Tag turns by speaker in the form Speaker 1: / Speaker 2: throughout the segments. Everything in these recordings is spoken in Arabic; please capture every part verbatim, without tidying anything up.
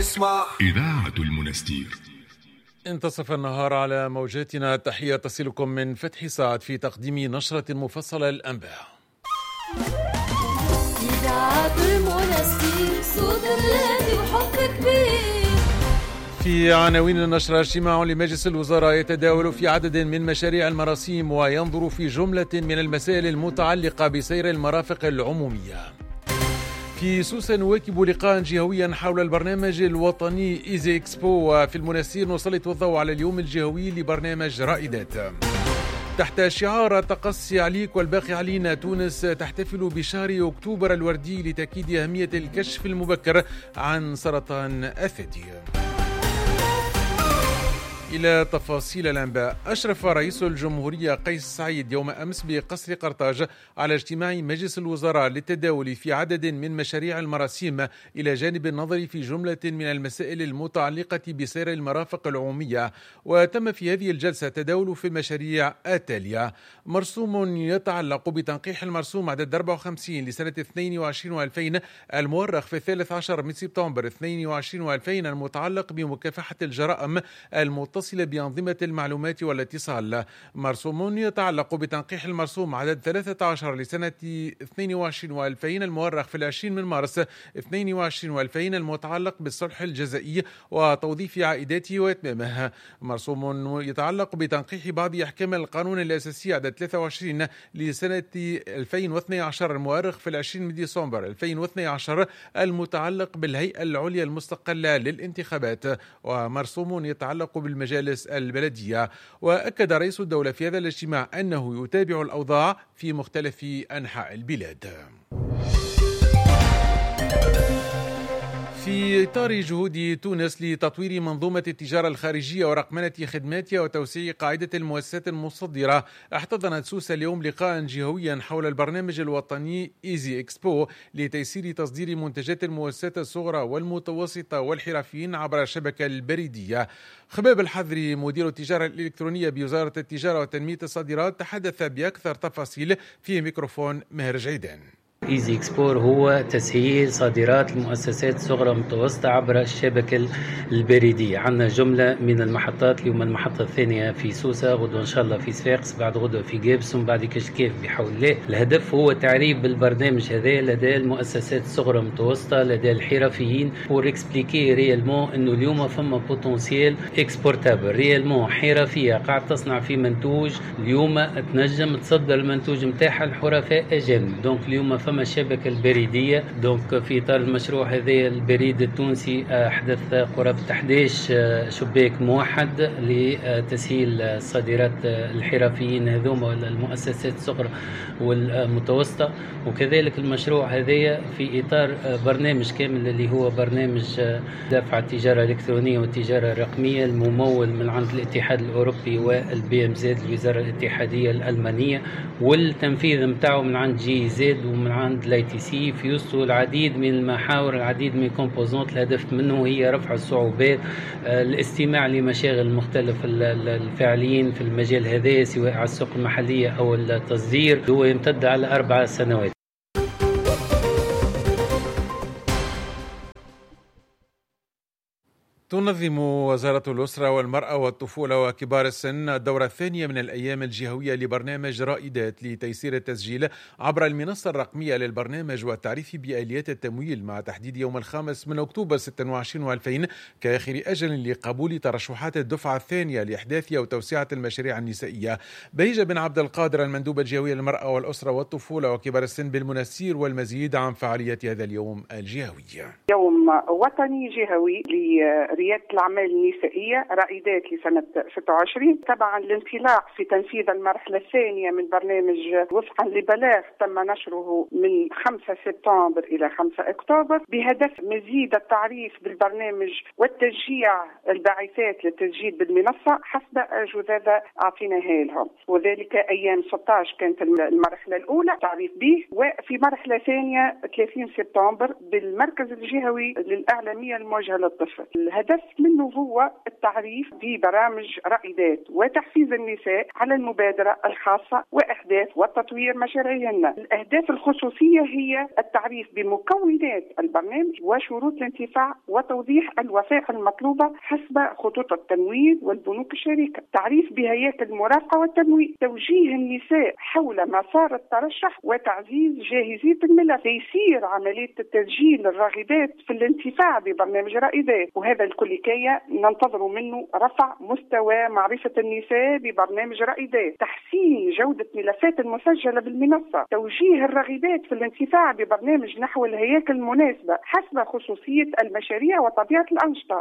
Speaker 1: اسمع
Speaker 2: إذاعة المنستير.
Speaker 3: انتصف النهار على موجاتنا. تحية تصلكم من فتحي سعد في تقديم نشرة مفصلة الأنباء.
Speaker 4: إذاعة المنستير صوت الذي وحب كبير.
Speaker 3: في عناوين النشرة: اجتماع لمجلس الوزراء يتداول في عدد من مشاريع المراسيم وينظر في جملة من المسائل المتعلقة بسير المرافق العمومية. في سوسة نواكب لقاء جهويا حول البرنامج الوطني إيزي إكسبو. وفي المنستير نسلط الضوء على اليوم الجهوي لبرنامج رائدات. تحت شعار تقصي عليك والباقي علينا، تونس تحتفل بشهر أكتوبر الوردي لتأكيد أهمية الكشف المبكر عن سرطان الثدي. إلى تفاصيل الأنباء. أشرف رئيس الجمهورية قيس سعيد يوم أمس بقصر قرطاج على اجتماع مجلس الوزراء للتداول في عدد من مشاريع المراسيم إلى جانب النظر في جملة من المسائل المتعلقة بسير المرافق العمومية. وتم في هذه الجلسة تداول في المشاريع التالية: مرسوم يتعلق بتنقيح المرسوم عدد أربعة وخمسين لسنة اثنين وعشرين وألفين المؤرخ في الثالث عشر من سبتمبر اثنين وعشرين وألفين المتعلق بمكافحة الجرائم المتصلة بأنظمة المعلومات والاتصال. مرسوم يتعلق بتنقيح المرسوم عدد ثلاثة عشر لسنة اثنين وعشرين وألفين المؤرخ في العشرين من مارس اثنين وعشرين وألفين المتعلق بالصلح الجزائي وتوظيف عائداته وإتمامه. مرسوم يتعلق بتنقيح بعض أحكام القانون الأساسي عدد ثلاثة وعشرين لسنة ألفين واثني عشر المؤرخ في العشرين من ديسمبر ألفين واثني عشر المتعلق بالهيئة العليا المستقلة للانتخابات. ومرسوم يتعلق بالمجالس البلدية. وأكد رئيس الدولة في هذا الاجتماع أنه يتابع الأوضاع في مختلف أنحاء البلاد. في إطار جهود تونس لتطوير منظومة التجارة الخارجية ورقمنة خدماتها وتوسيع قاعدة المؤسسات المصدرة، احتضنت سوسة اليوم لقاء جهويا حول البرنامج الوطني إيزي إكسبو لتيسير تصدير منتجات المؤسسات الصغرى والمتوسطة والحرفيين عبر الشبكة البريدية. خباب الحضري مدير التجارة الإلكترونية بوزارة التجارة وتنمية الصادرات تحدث بأكثر تفاصيل في ميكروفون مهر جيدان.
Speaker 5: إيزي إكسبور هو تسهيل صادرات المؤسسات الصغرى والمتوسطة عبر الشبكة البريدية. عندنا جملة من المحطات، اليوم المحطة الثانية في سوسة، غدوة إن شاء الله في صفاقس، بعد غدوة في جابس، ومن بعد كشكيف بحول الله. الهدف هو تعريف بالبرنامج هذا لدى المؤسسات الصغرى والمتوسطة، لدى الحرفيين، بور اكسبليكي ريالمون انه اليوم فما بوتنسيال اكسبورتابل ريالمون. حرفية قاعد تصنع في منتوج اليوم تنجم تصدر المنتوج نتاعها الحرفاء أجانب. دونك اليوم فما الشبكة البريدية. دونك في إطار المشروع هذا البريد التونسي أحدث قرابة أحد عشر شباك موحد لتسهيل الصادرات الحرفيين هذوما المؤسسات الصغرى والمتوسطة. وكذلك المشروع هذا في إطار برنامج كامل اللي هو برنامج دفع التجارة الإلكترونية والتجارة الرقمية الممول من عند الاتحاد الأوروبي والبي ام زد الوزارة الاتحادية الألمانية، والتنفيذ متاعه من عند جي زد ومن عند الاي تي سي. في وسطه العديد من المحاور، العديد من الكومبوزونت. الهدف منه هي رفع الصعوبات، الاستماع لمشاغل مختلف الفاعلين في المجال هذا سواء على السوق المحلية أو التصدير. هو يمتد على أربع سنوات.
Speaker 3: تنظم وزارة الأسرة والمرأة والطفولة وكبار السن الدورة الثانية من الأيام الجهوية لبرنامج رائدات لتيسير التسجيل عبر المنصة الرقمية للبرنامج والتعريف بآليات التمويل، مع تحديد يوم الخامس من أكتوبر ستة وعشرين وألفين كآخر أجل لقبول ترشحات الدفعة الثانية لإحداث أو توسعة المشاريع النسائية. بهيجة بن عبد القادر المندوبة الجهوية للمرأة والأسرة والطفولة وكبار السن بالمنستير، والمزيد عن فعالية هذا اليوم الجهوي.
Speaker 6: يوم وطني جهوي ريادة الأعمال النسائية رائدات لسنة ستة وعشرين. طبعا الانطلاق في تنفيذ المرحلة الثانية من برنامج وفقا لبلاغ تم نشره من خمسة سبتمبر إلى خمسة أكتوبر بهدف مزيد التعريف بالبرنامج والتشجيع الباعثات للتسجيل بالمنصة حسب جذاذة أعطيناها لهم، وذلك أيام ستة عشر كانت المرحلة الأولى تعريف به، وفي مرحلة ثانية ثلاثين سبتمبر بالمركز الجهوي للإعلامية الموجهة للطفل. الهدف الهدف منه هو التعريف ببرامج رائدات وتحفيز النساء على المبادرة الخاصة وإحداث وتطوير مشاريعهن. الأهداف الخصوصية هي التعريف بمكونات البرنامج وشروط الانتفاع وتوضيح الوثائق المطلوبة حسب خطوط التمويل والبنوك الشريكة، تعريف بهياكل المرافقة والتمويل، توجيه النساء حول مسار الترشح وتعزيز جاهزية الملف، تيسير عملية التسجيل الراغبات في الانتفاع ببرنامج رائدات. وهذا الكل كي ننتظر منه رفع مستوى معرفة النساء ببرنامج رائدات، تحسين جودة ملفات المسجلة بالمنصة، توجيه الراغبات في الانتفاع ببرنامج نحو الهياكل المناسبة حسب خصوصية المشاريع وطبيعة الأنشطة.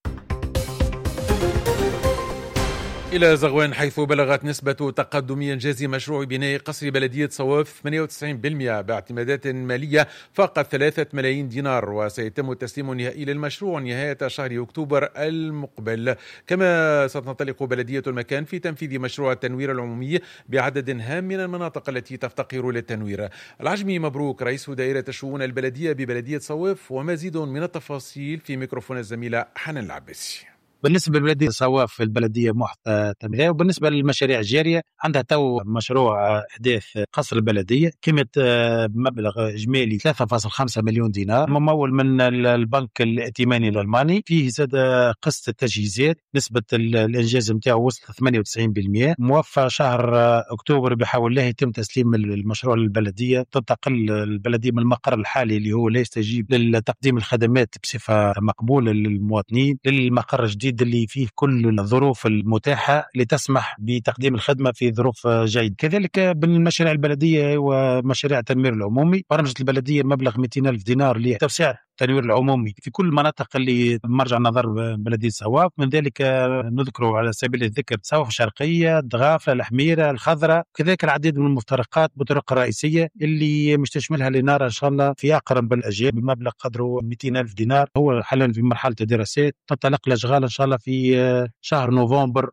Speaker 3: إلى زغوان، حيث بلغت نسبة تقدم إنجاز مشروع بناء قصر بلدية صواف ثمانية وتسعين بالمئة باعتمادات مالية فاقت ثلاثة ملايين دينار، وسيتم التسليم النهائي للمشروع نهاية شهر أكتوبر المقبل. كما ستنطلق بلدية المكان في تنفيذ مشروع التنوير العمومي بعدد هام من المناطق التي تفتقر للتنوير. العجمي مبروك رئيس دائرة الشؤون البلدية ببلدية صواف، ومزيد من التفاصيل في ميكروفون الزميلة حنان العباسي.
Speaker 1: بالنسبة لبلدية صواف البلدية محتى تنمية، وبالنسبة للمشاريع الجارية عندها تو مشروع إحداث قصر البلدية قيمة مبلغ إجمالي ثلاثة فاصلة خمسة مليون دينار ممول من البنك الائتماني الألماني. فيه زاد قسط التجهيزات، نسبة الإنجاز متاعه وصل ثمانية وتسعين بالمئة. موفى شهر أكتوبر بحول الله يتم تسليم المشروع للبلدية. تنتقل البلدية من المقر الحالي اللي هو لا يستجيب لتقديم الخدمات بصفة مقبولة للمواطنين للمقر الجديد اللي فيه كل الظروف المتاحة لتسمح بتقديم الخدمة في ظروف جيدة. كذلك بالمشاريع البلدية ومشاريع التنوير العمومي، برمجة البلدية مبلغ مئتين ألف دينار لتوسيع التنوير العمومي في كل المناطق اللي مرجع نظر بلدية صواف. من ذلك نذكر على سبيل الذكر صواف الشرقية، الضغافة، الحميرة، الخضراء، كذلك العديد من المفترقات بطرق رئيسية اللي مش تشملها لنرى إن شاء الله في أقرب الأجيال بمبلغ قدره مئتين ألف دينار. هو حاليا في مرحلة الدراسات، تنطلق الأشغال إن شاء الله في شهر نوفمبر.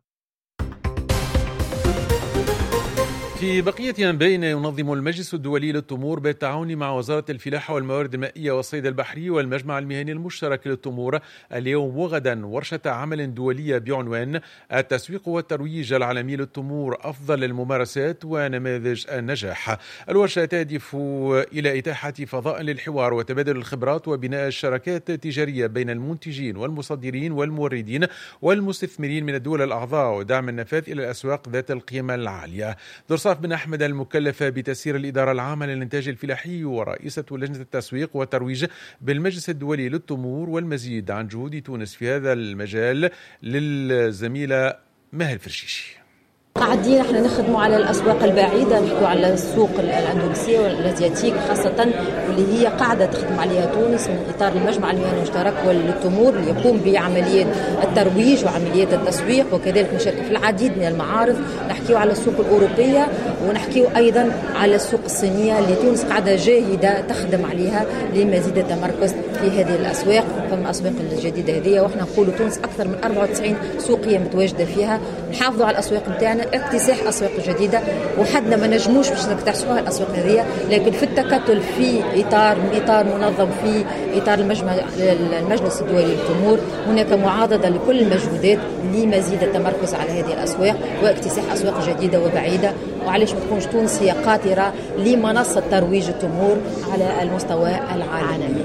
Speaker 3: في بقية بين ينظم المجلس الدولي للتمور بالتعاون مع وزارة الفلاحة والموارد المائية والصيد البحري والمجمع المهني المشترك للتمور اليوم وغدا ورشة عمل دولية بعنوان التسويق والترويج العالمي للتمور، أفضل الممارسات ونماذج النجاح. الورشة تهدف إلى إتاحة فضاء للحوار وتبادل الخبرات وبناء الشراكات التجارية بين المنتجين والمصدرين والموردين والمستثمرين من الدول الأعضاء ودعم النفاذ إلى الأسواق ذات القيمة العالية. درصاف بن أحمد المكلفة بتسيير الإدارة العامة للإنتاج الفلاحي ورئيسة لجنة التسويق والترويج بالمجلس الدولي للتمور، والمزيد عن جهود تونس في هذا المجال للزميلة ماهر فرشيشي.
Speaker 7: قاعدين احنا نخدموا على الاسواق البعيده، نحكوا على السوق الاندونيسيه والازياتيك خاصه، واللي هي قاعده تخدم عليها تونس من اطار المجمع المهني المشترك للتمور اللي يقوم بعمليات الترويج وعمليات التسويق، وكذلك مشاركه في العديد من المعارض. نحكيوا على السوق الاوروبيه ونحكيوا ايضا على السوق الصينيه اللي تونس قاعده جاهده تخدم عليها لمزيد التمركز في هذه الاسواق. فما الاسواق الجديده هذه، واحنا نقولوا تونس اكثر من أربعة وتسعين سوقيه متواجده فيها. نحافظوا على الاسواق نتاعنا، اكتساح اسواق جديده، وحدنا ما نجموش باش نكتسحوها الاسواق هذه، لكن في التكتل في اطار من اطار منظم في اطار المجمع المجلس الدولي للتمور. هناك معاضده لكل المجهودات لمزيد التمركز على هذه الاسواق واكتساح اسواق جديده وبعيده، وعلاش ما تكونش تونس هي قاطره لمنصه ترويج التمور على المستوى العالمي.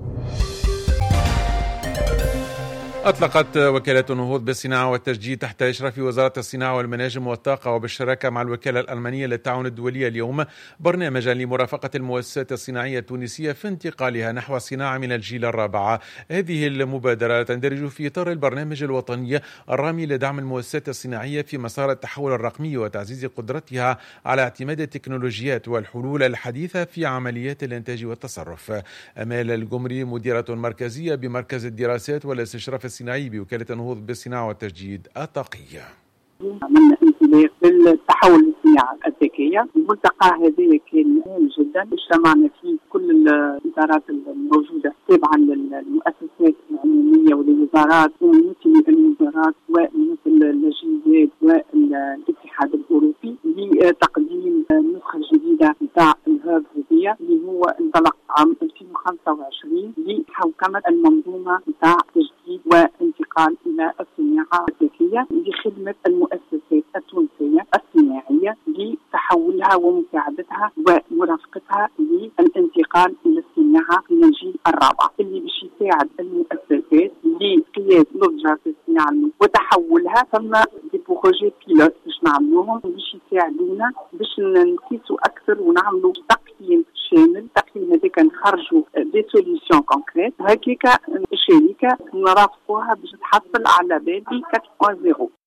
Speaker 3: أطلقت وكالة النهوض بالصناعة والتجديد تحت إشراف وزارة الصناعة والمناجم والطاقة وبالشراكة مع الوكالة الألمانية للتعاون الدولي اليوم برنامجا لمرافقة المؤسسات الصناعية التونسية في انتقالها نحو الصناعة من الجيل الرابع. هذه المبادرة تندرج في إطار البرنامج الوطني الرامي لدعم المؤسسات الصناعية في مسار التحول الرقمي وتعزيز قدرتها على اعتماد التكنولوجيات والحلول الحديثة في عمليات الإنتاج والتصرف. أمال الجمري مديرة مركزية بمركز الدراسات والاستشراف الصناعي بوكالة النهوض بالصناعة والتجديد الطاقية.
Speaker 8: عملنا انطلاق بالتحول للصناعة الذكية. الملتقى هذا كان مهم جدا، اجتمعنا فيه كل الإدارات الموجودة تابعا للمؤسسات العمومية وللوزارات وممثلي الوزارات وممثل الجهات والاتحاد الأوروبي لتقديم النسخة الجديدة نتاع الهاب هذه اللي هو انطلق عام ألفين وخمسة وعشرين لحوكمة المنظومة نتاع تجديد وانتاج الانتقال إلى الصناعة الذكية لخدمة المؤسسات التونسية الصناعية لتحولها ومساعدتها ومرافقتها للانتقال إلى الصناعة من الجيل الرابع، اللي باش يساعد المؤسسات لقياس نضجها في الصناعة وتحولها. ثم دي بروجي بيلوت باش نعملوهم باش يساعدونا باش نقيسوا أكثر ونعملوا تقييم شامل. التقييم هذاك نخرجوا دي سوليسيون كونكريت، هكاك الشركة نرافقوها باش تحصل على بالي أربعة نقطة صفر.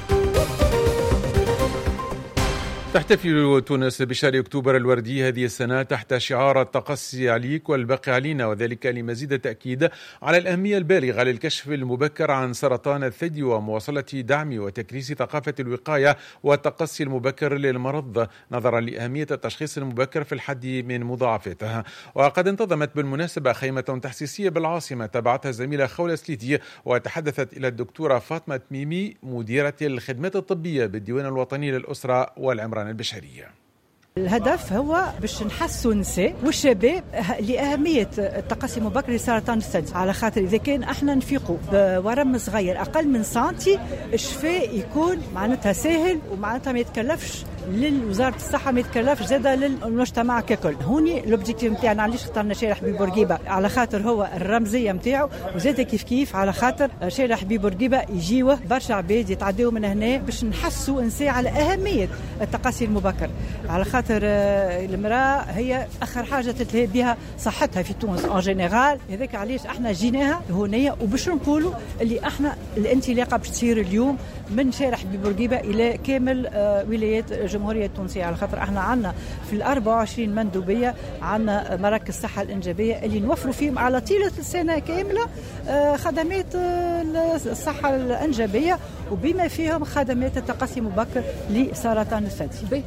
Speaker 3: تحتفل تونس بشهر أكتوبر الوردي هذه السنة تحت شعار التقصي عليك والبقي علينا، وذلك لمزيد التأكيد على الأهمية البالغة للكشف المبكر عن سرطان الثدي ومواصلة دعم وتكريس ثقافة الوقاية والتقصي المبكر للمرض نظرا لأهمية التشخيص المبكر في الحد من مضاعفاتها. وقد انتظمت بالمناسبة خيمة تحسيسية بالعاصمة تبعتها الزميلة خولة سليدي، وتحدثت إلى الدكتورة فاطمة تميمي مديرة الخدمات الطبية بالديوان الوطني للأسرة والعمران البشرية.
Speaker 9: الهدف هو باش نحسوا النساء والشباب لأهمية التقصي المبكر لسرطان الثدي، على خاطر إذا كان احنا نفيقوا بورم صغير أقل من سنتي الشفاء يكون معناتها سهل ومعناتها ما يتكلفش للوزارة الصحة، ما يتكلفش زادة للمجتمع ككل. هوني الأوبجيكتيف نتاعنا علاش اخترنا شارع حبيب بورقيبة، على خاطر هو الرمزية نتاعو، وزادة كيف كيف على خاطر شارع حبيب بورقيبة يجيوه برشا عباد يتعداو من هنا باش نحسوا النساء على أهمية التقصي المبكر، على خاطر المرأة هي آخر حاجة تتلهي بها صحتها في تونس ان جينيرال. هذاك علاش احنا جيناها هونية وباش نقولوا اللي احنا الانطلاقة باش تصير اليوم من شارع حبيب بورقيبة إلى كامل ولايات الجمهورية التونسية، على خاطر احنا عنا في الأربعة وعشرين مندوبية عنا مراكز الصحة الإنجابية اللي نوفروا فيهم على طيلة السنة كاملة خدمات الصحة الإنجابية وبما فيهم خدمات التقصي المبكر لسرطان الثدي.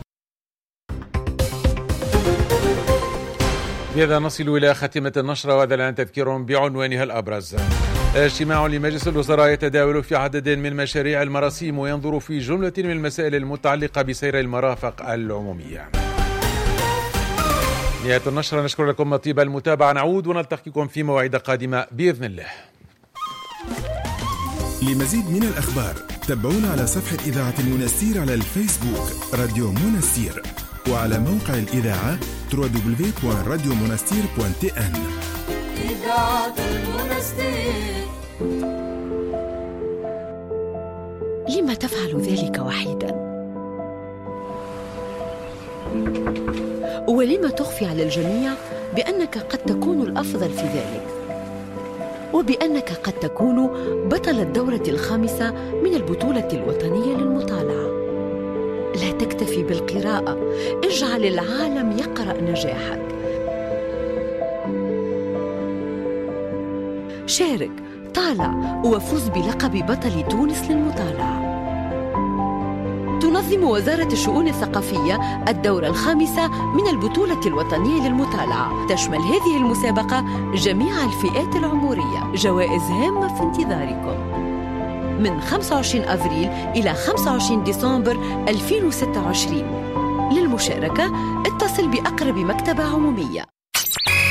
Speaker 3: بهذا نصل إلى خاتمة النشرة، وهذا الآن تذكير بعنوانها الأبرز. اجتماع لمجلس الوزراء يتداول في عدد من مشاريع المراسيم وينظر في جملة من المسائل المتعلقة بسير المرافق العمومية. نهاية النشرة، نشكر لكم طيب المتابعة، نعود ونلتقيكم في موعد قادمة بإذن الله.
Speaker 2: لمزيد من الأخبار تابعونا على صفحة إذاعة المنستير على الفيسبوك راديو منستير، وعلى موقع الإذاعة دبليو دبليو دبليو دوت راديو منستير دوت تي إن.
Speaker 4: إذاعة المنستير.
Speaker 10: لما تفعل ذلك وحيدا؟ ولما تخفي على الجميع بأنك قد تكون الأفضل في ذلك، وبأنك قد تكون بطل الدورة الخامسة من البطولة الوطنية للمطالعة؟ لا تكتفي بالقراءة، اجعل العالم يقرأ نجاحك. شارك، طالع، وفوز بلقب بطل تونس للمطالعة. تنظم وزارة الشؤون الثقافية الدورة الخامسة من البطولة الوطنية للمطالعة. تشمل هذه المسابقة جميع الفئات العمرية. جوائز هامة في انتظاركم من خمسة وعشرين أفريل إلى خمسة وعشرين ديسمبر ألفين وستة وعشرين. للمشاركة اتصل بأقرب مكتبة عمومية.